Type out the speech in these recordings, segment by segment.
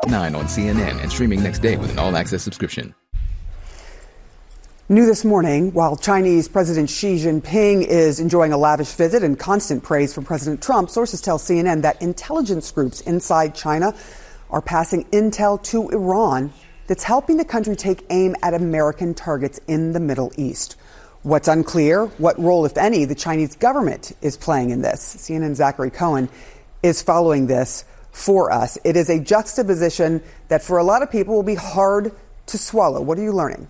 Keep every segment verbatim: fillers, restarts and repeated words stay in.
nine on C N N and streaming next day with an all-access subscription. New this morning, while Chinese President Xi Jinping is enjoying a lavish visit and constant praise from President Trump, sources tell C N N that intelligence groups inside China are passing intel to Iran that's helping the country take aim at American targets in the Middle East. What's unclear, what role, if any, the Chinese government is playing in this. C N N's Zachary Cohen is following this for us. It is a juxtaposition that for a lot of people will be hard to swallow. What are you learning?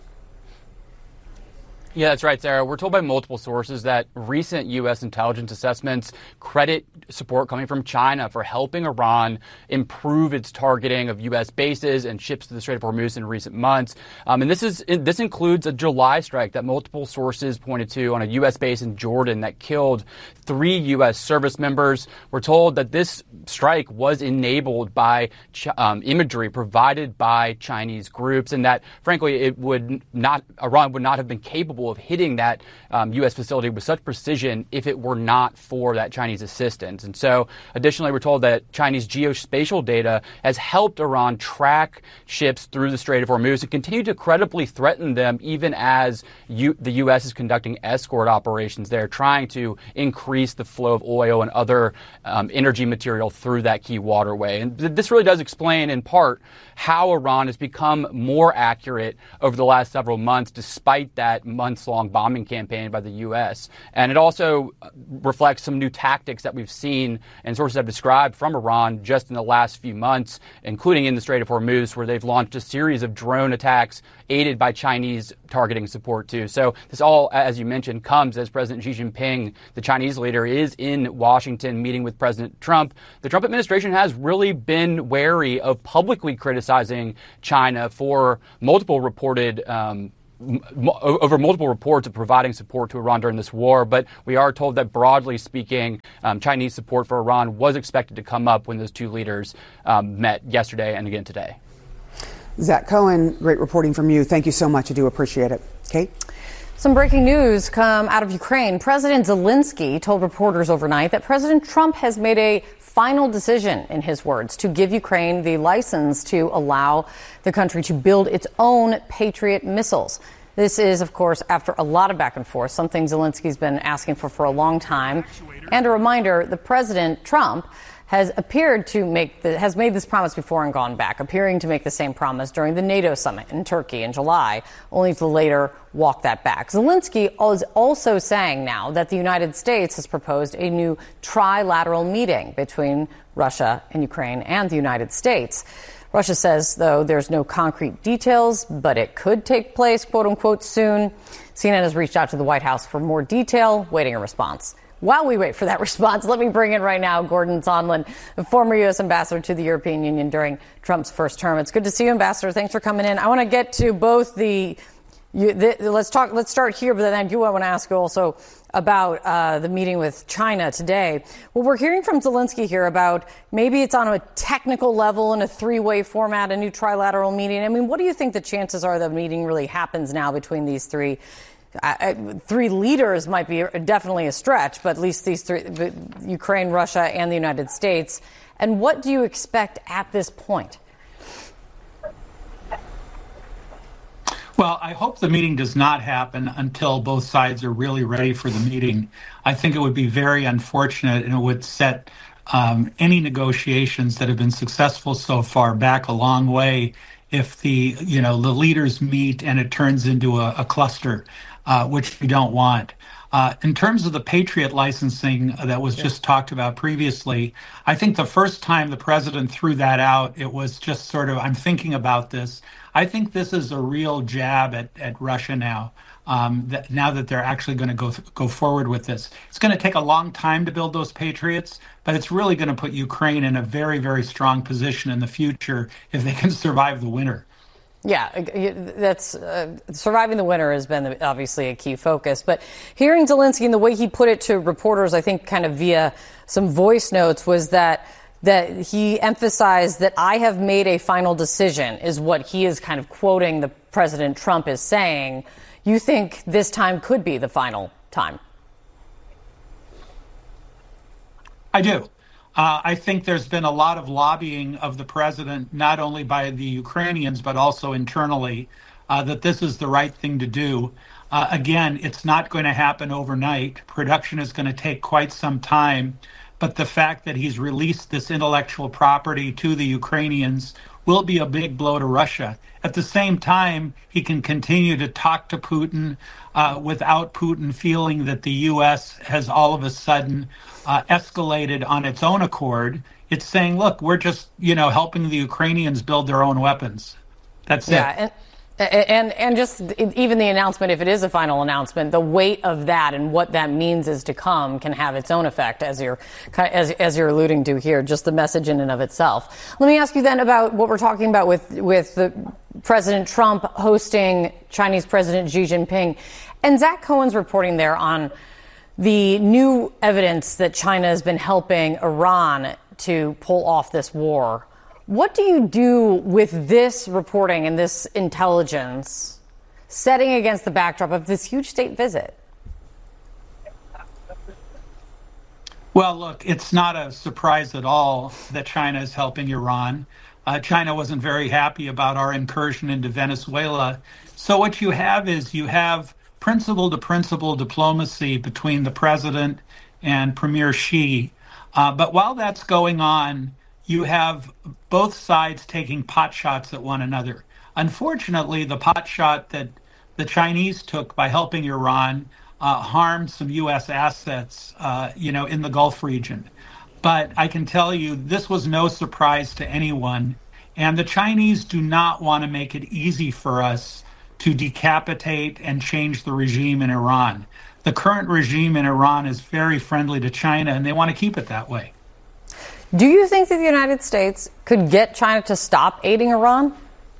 Yeah, that's right, Sarah. We're told by multiple sources that recent U S intelligence assessments credit support coming from China for helping Iran improve its targeting of U S bases and ships to the Strait of Hormuz in recent months. Um, and this is this includes a July strike that multiple sources pointed to on a U S base in Jordan that killed three U S service members. We're told that this strike was enabled by um, imagery provided by Chinese groups, and that, frankly, it would not Iran would not have been capable of hitting that um, U S facility with such precision if it were not for that Chinese assistance. And so, additionally, we're told that Chinese geospatial data has helped Iran track ships through the Strait of Hormuz and continue to credibly threaten them even as U- the U S is conducting escort operations there, trying to increase the flow of oil and other um, energy material through that key waterway. And th- this really does explain, in part, how Iran has become more accurate over the last several months, despite that months-long bombing campaign by the U S. And it also reflects some new tactics that we've seen and sources have described from Iran just in the last few months, including in the Strait of Hormuz, where they've launched a series of drone attacks aided by Chinese targeting support, too. So this all, as you mentioned, comes as President Xi Jinping, the Chinese leader, is in Washington meeting with President Trump. The Trump administration has really been wary of publicly criticizing China for multiple reported um, over multiple reports of providing support to Iran during this war. But we are told that, broadly speaking, um, Chinese support for Iran was expected to come up when those two leaders um, met yesterday and again today. Zach Cohen, great reporting from you. Thank you so much. I do appreciate it. Kate? Some breaking news come out of Ukraine. President Zelensky told reporters overnight that President Trump has made a final decision, in his words, to give Ukraine the license to allow the country to build its own Patriot missiles. This is, of course, after a lot of back and forth, something Zelensky's been asking for for a long time. And a reminder, the President Trump has appeared to make the, has made this promise before and gone back, appearing to make the same promise during the NATO summit in Turkey in July, only to later walk that back. Zelensky is also saying now that the United States has proposed a new trilateral meeting between Russia and Ukraine and the United States. Russia says, though, there's no concrete details, but it could take place, quote unquote, soon. C N N has reached out to the White House for more detail, waiting a response. While we wait for that response, let me bring in right now Gordon Sondland, the former U S ambassador to the European Union during Trump's first term. It's good to see you, Ambassador. Thanks for coming in. I want to get to both the, you, the let's talk. Let's start here, but then I do want to ask you also about uh, the meeting with China today. Well, we're hearing from Zelensky here about maybe it's on a technical level in a three-way format, a new trilateral meeting. I mean, what do you think the chances are the meeting really happens now between these three? Uh, three leaders might be definitely a stretch, but at least these three, Ukraine, Russia, and the United States. And what do you expect at this point? Well, I hope the meeting does not happen until both sides are really ready for the meeting. I think it would be very unfortunate, and it would set um, any negotiations that have been successful so far back a long way if the, you know, the leaders meet and it turns into a, a cluster. Uh, which we don't want. Uh, in terms of the Patriot licensing that was yeah. just talked about previously, I think the first time the president threw that out, it was just sort of, I'm thinking about this. I think this is a real jab at, at Russia now, um, that now that they're actually going to go th- go forward with this. It's going to take a long time to build those Patriots, but it's really going to put Ukraine in a very, very strong position in the future if they can survive the winter. Yeah, that's uh, surviving the winter has been obviously a key focus. But hearing Zelensky and the way he put it to reporters, I think kind of via some voice notes, was that that he emphasized that I have made a final decision is what he is kind of quoting the President Trump is saying. You think this time could be the final time? I do. Uh, I think there's been a lot of lobbying of the president, not only by the Ukrainians, but also internally, uh, that this is the right thing to do. Uh, again, it's not going to happen overnight. Production is going to take quite some time. But the fact that he's released this intellectual property to the Ukrainians will be a big blow to Russia. At the same time, he can continue to talk to Putin uh, without Putin feeling that the U S has all of a sudden uh, escalated on its own accord. It's saying, look, we're just, you know, helping the Ukrainians build their own weapons. That's yeah, it. And- And and just even the announcement, if it is a final announcement, the weight of that and what that means is to come can have its own effect, as you're as as you're alluding to here. Just the message in and of itself. Let me ask you then about what we're talking about with with the President Trump hosting Chinese President Xi Jinping, and Zach Cohen's reporting there on the new evidence that China has been helping Iran to pull off this war. What do you do with this reporting and this intelligence setting against the backdrop of this huge state visit? Well, look, it's not a surprise at all that China is helping Iran. Uh, China wasn't very happy about our incursion into Venezuela. So what you have is you have principal-to-principal diplomacy between the president and Premier Xi. Uh, but while that's going on, you have both sides taking pot shots at one another. Unfortunately, the pot shot that the Chinese took by helping Iran uh, harmed some U S assets, uh, you know, in the Gulf region. But I can tell you, this was no surprise to anyone. And the Chinese do not want to make it easy for us to decapitate and change the regime in Iran. The current regime in Iran is very friendly to China, and they want to keep it that way. Do you think that the United States could get China to stop aiding Iran?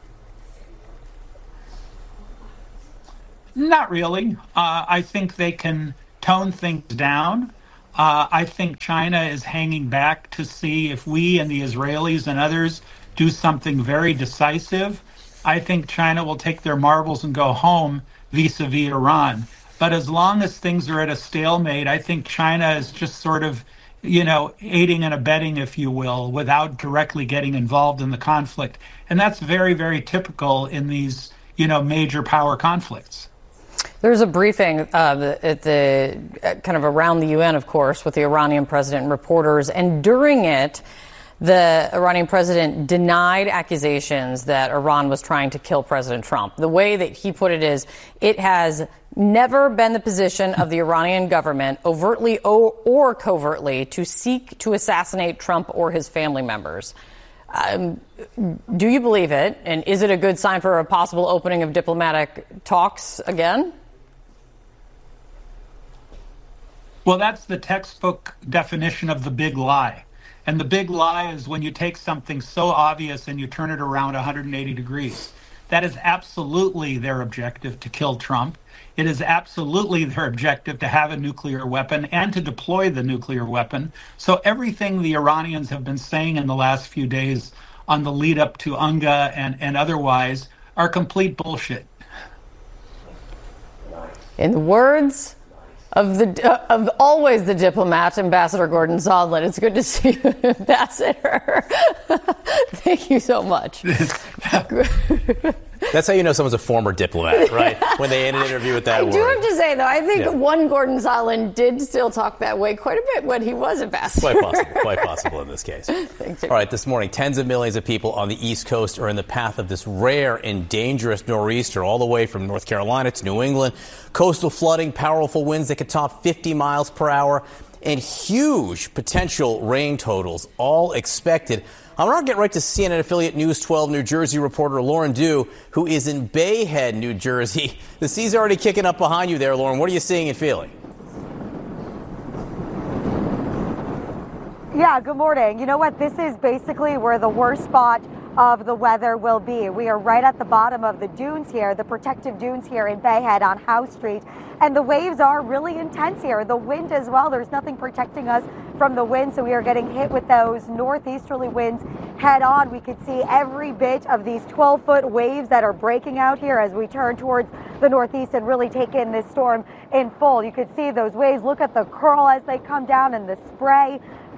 Not really. Uh, I think they can tone things down. Uh, I think China is hanging back to see if we and the Israelis and others do something very decisive. I think China will take their marbles and go home vis-a-vis Iran. But as long as things are at a stalemate, I think China is just sort of, you know, aiding and abetting, if you will, without directly getting involved in the conflict. And that's very, very typical in these, you know, major power conflicts. There's a briefing uh, at the at kind of around the U N, of course, with the Iranian president and reporters. And during it, the Iranian president denied accusations that Iran was trying to kill President Trump. The way that he put it is, it has never been the position of the Iranian government, overtly or, or covertly, to seek to assassinate Trump or his family members. Um, do you believe it? And is it a good sign for a possible opening of diplomatic talks again? Well, that's the textbook definition of the big lie. And the big lie is when you take something so obvious and you turn it around one hundred eighty degrees. That is absolutely their objective, to kill Trump. It is absolutely their objective to have a nuclear weapon and to deploy the nuclear weapon. So everything the Iranians have been saying in the last few days on the lead up to UNGA and, and otherwise are complete bullshit. In the words of the uh, of always the diplomat, Ambassador Gordon Sondland. It's good to see you, Ambassador. Thank you so much. That's how you know someone's a former diplomat, right? When they end an interview with that I word. do have to say, though, I think Yeah. one Gordon Sondland did still talk that way quite a bit when he was ambassador. Quite possible, quite possible in this case. Thanks, All right, this morning, tens of millions of people on the East Coast are in the path of this rare and dangerous nor'easter, all the way from North Carolina to New England. Coastal flooding, powerful winds that could top fifty miles per hour, and huge potential rain totals, all expected. I'm going to get right to C N N affiliate News twelve New Jersey reporter Lauren Dew, who is in Bayhead, New Jersey. The sea's already kicking up behind you there, Lauren. What are you seeing and feeling? Yeah, good morning. You know what? This is basically where the worst spot of the weather will be. We are right at the bottom of the dunes here, the protective dunes here in Bayhead on House Street. And the waves are really intense here. The wind as well. There's nothing protecting us from the wind, so we are getting hit with those northeasterly winds head on. We could see every bit of these twelve-foot waves that are breaking out here as we turn towards the northeast and really take in this storm in full. You could see those waves. Look at the curl as they come down and the spray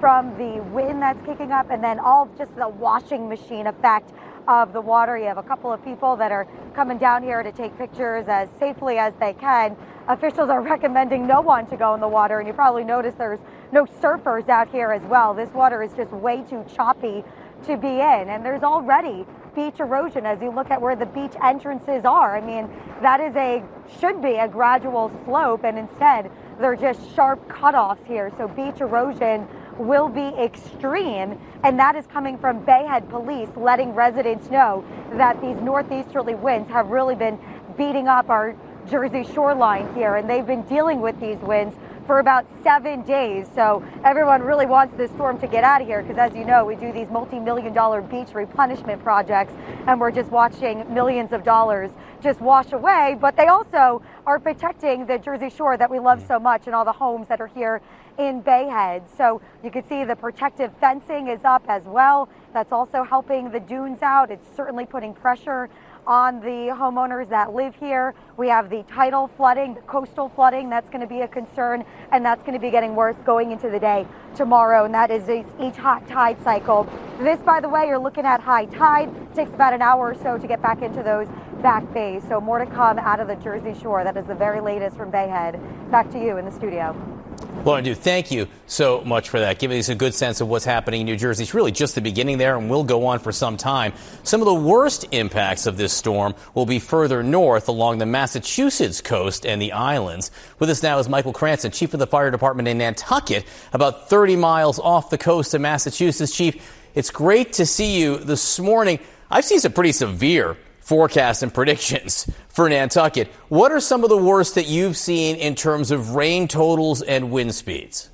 from the wind that's kicking up, and then all just the washing machine effect of the water. You have a couple of people that are coming down here to take pictures as safely as they can. Officials are recommending no one to go in the water, and you probably notice there's no surfers out here as well. This water is just way too choppy to be in, and there's already beach erosion as you look at where the beach entrances are. I mean, that is a should be a gradual slope, and instead they're just sharp cutoffs here. So beach erosion will be extreme, and that is coming from Bayhead Police letting residents know that these northeasterly winds have really been beating up our Jersey shoreline here, and they've been dealing with these winds for about seven days. So everyone really wants this storm to get out of here because, as you know, we do these multi-million dollar beach replenishment projects, and we're just watching millions of dollars just wash away. But they also are protecting the Jersey Shore that we love so much and all the homes that are here in Bayhead. So you can see the protective fencing is up as well. That's also helping the dunes out. It's certainly putting pressure on the homeowners that live here. We have the tidal flooding, the coastal flooding. That's going to be a concern, and that's going to be getting worse going into the day tomorrow, and that is each hot tide cycle. This, by the way, you're looking at high tide. It takes about an hour or so to get back into those back bays, so more to come out of the Jersey Shore. That is the very latest from Bayhead. Back to you in the studio. Lauren Dew, thank you so much for that, giving us a good sense of what's happening in New Jersey. It's really just the beginning there and will go on for some time. Some of the worst impacts of this storm will be further north along the Massachusetts coast and the islands. With us now is Michael Cranston, chief of the fire department in Nantucket, about thirty miles off the coast of Massachusetts. Chief, it's great to see you this morning. I've seen some pretty severe forecasts and predictions for Nantucket. What are some of the worst that you've seen in terms of rain totals and wind speeds?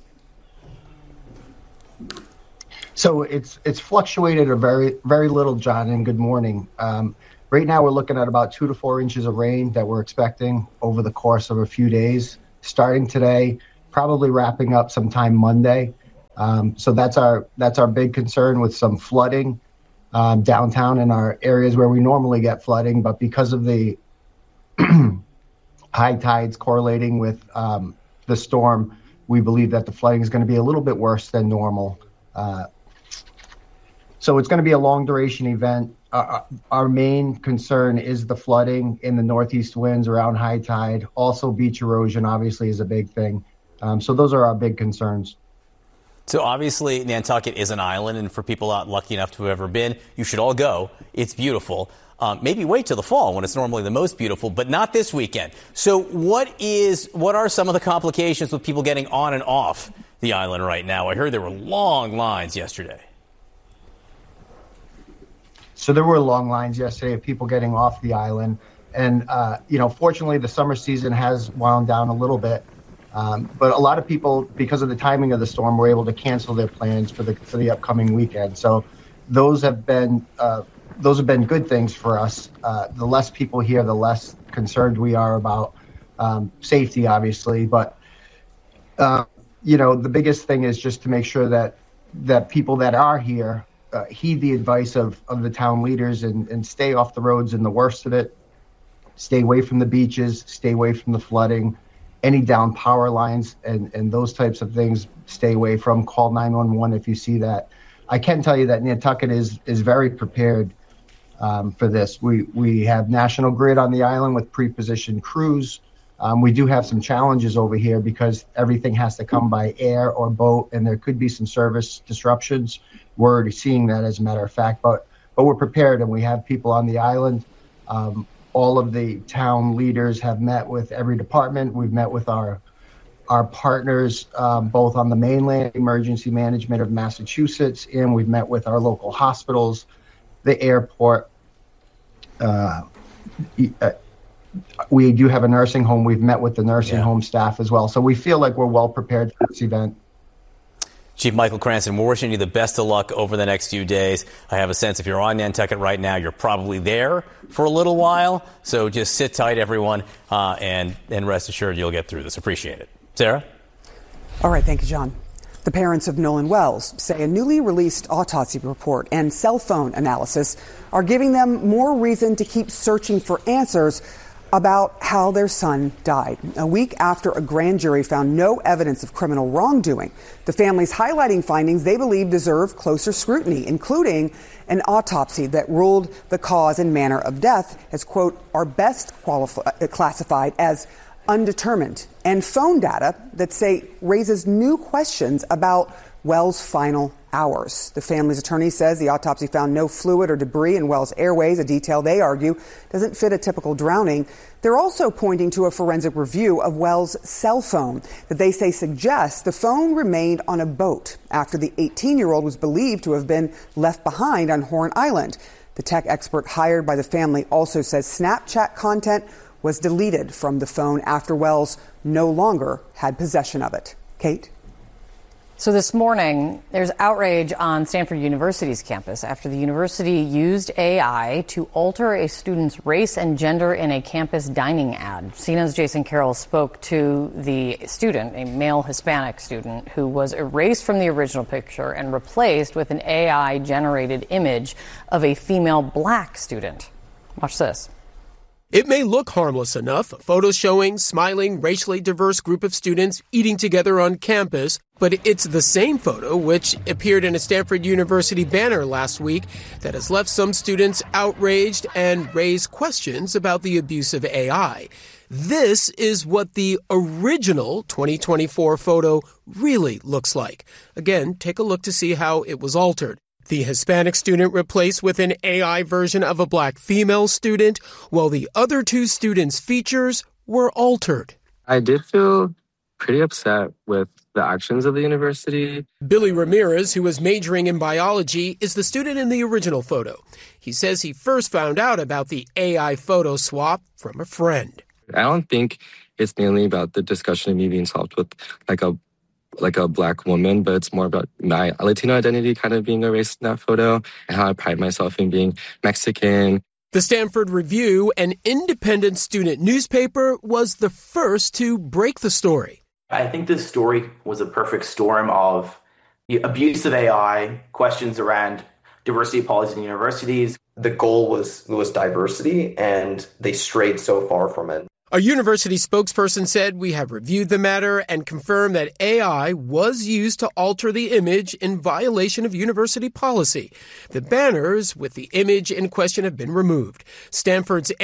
So it's it's fluctuated a very very little, John, and good morning. Um, right now we're looking at about two to four inches of rain that we're expecting over the course of a few days, starting today, probably wrapping up sometime Monday. Um, so that's our that's our big concern with some flooding Um, downtown in our areas where we normally get flooding, but because of the high tides correlating with um, the storm, we believe that the flooding is going to be a little bit worse than normal. Uh, so it's going to be a long duration event. Uh, our main concern is the flooding in the northeast winds around high tide. Also, beach erosion obviously is a big thing. Um, so those are our big concerns. So obviously Nantucket is an island, and for people not lucky enough to have ever been, you should all go. It's beautiful. Um, maybe wait till the fall when it's normally the most beautiful, but not this weekend. So what is what are some of the complications with people getting on and off the island right now? I heard there were long lines yesterday. So there were long lines yesterday of people getting off the island. And, uh, you know, fortunately, the summer season has wound down a little bit. Um, but a lot of people, because of the timing of the storm, were able to cancel their plans for the for the upcoming weekend. So those have been uh, those have been good things for us. Uh, the less people here, the less concerned we are about um, safety, obviously. But uh, you know, the biggest thing is just to make sure that that people that are here uh, heed the advice of of the town leaders and and stay off the roads in the worst of it. Stay away from the beaches. Stay away from the flooding. Any down power lines and, and those types of things, stay away from. Call nine one one if you see that. I can tell you that Nantucket is is very prepared um, for this. We we have National Grid on the island with pre-positioned crews. Um, we do have some challenges over here because everything has to come by air or boat, and there could be some service disruptions. We're already seeing that, as a matter of fact, but but we're prepared, and we have people on the island. Um, All of the town leaders have met with every department. We've met with our our partners, um, both on the mainland, Emergency Management of Massachusetts, and we've met with our local hospitals, the airport. Uh, we do have a nursing home. We've met with the nursing yeah. home staff as well. So we feel like we're well prepared for this event. Chief Michael Cranston, we're wishing you the best of luck over the next few days. I have a sense if you're on Nantucket right now, you're probably there for a little while. So just sit tight, everyone, uh, and, and rest assured you'll get through this. Appreciate it. Sarah? All right. Thank you, John. The parents of Nolan Wells say a newly released autopsy report and cell phone analysis are giving them more reason to keep searching for answers about how their son died. A week after a grand jury found no evidence of criminal wrongdoing, the family's highlighting findings they believe deserve closer scrutiny, including an autopsy that ruled the cause and manner of death as, quote, are best qualifi- classified as undetermined, and phone data that say raises new questions about Wells' final hours. The family's attorney says the autopsy found no fluid or debris in Wells' airways, a detail they argue doesn't fit a typical drowning. They're also pointing to a forensic review of Wells' cell phone that they say suggests the phone remained on a boat after the eighteen-year-old was believed to have been left behind on Horn Island. The tech expert hired by the family also says Snapchat content was deleted from the phone after Wells no longer had possession of it. Kate? So this morning, there's outrage on Stanford University's campus after the university used A I to alter a student's race and gender in a campus dining ad. C N N's Jason Carroll spoke to the student, a male Hispanic student, who was erased from the original picture and replaced with an A I-generated image of a female black student. Watch this. It may look harmless enough, a photo showing smiling, racially diverse group of students eating together on campus, but it's the same photo, which appeared in a Stanford University banner last week, that has left some students outraged and raised questions about the abuse of A I. This is what the original twenty twenty-four photo really looks like. Again, take a look to see how it was altered. The Hispanic student replaced with an A I version of a black female student, while the other two students' features were altered. I did feel pretty upset with the actions of the university. Billy Ramirez, who was majoring in biology, is the student in the original photo. He says he first found out about the A I photo swap from a friend. I don't think it's mainly about the discussion of me being swapped with like a like a black woman, but it's more about my Latino identity kind of being erased in that photo and how I pride myself in being Mexican. The Stanford Review, an independent student newspaper, was the first to break the story. I think this story was a perfect storm of the abuse of A I, questions around diversity policies in universities. The goal was, was diversity, and they strayed so far from it. A university spokesperson said, "We have reviewed the matter and confirmed that A I was used to alter the image in violation of university policy. The banners with the image in question have been removed." Stanford's